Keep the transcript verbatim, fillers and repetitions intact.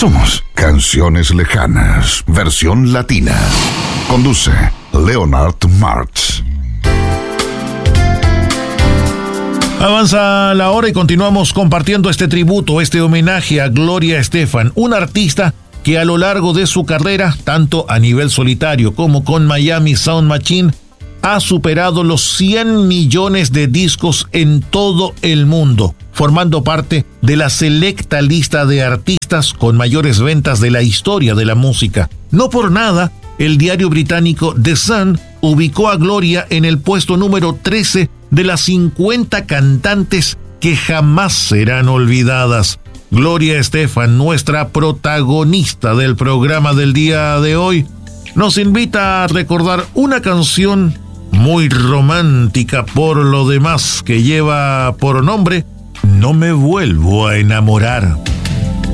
Somos Canciones Lejanas, versión latina. Conduce Leonard Martz. Avanza la hora y continuamos compartiendo este tributo, este homenaje a Gloria Estefan, una artista que a lo largo de su carrera, tanto a nivel solitario como con Miami Sound Machine, ha superado los cien millones de discos en todo el mundo, formando parte de la selecta lista de artistas con mayores ventas de la historia de la música. No por nada, el diario británico The Sun ubicó a Gloria en el puesto número trece de las cincuenta cantantes que jamás serán olvidadas. Gloria Estefan, nuestra protagonista del programa del día de hoy, nos invita a recordar una canción muy romántica por lo demás que lleva por nombre No me vuelvo a enamorar.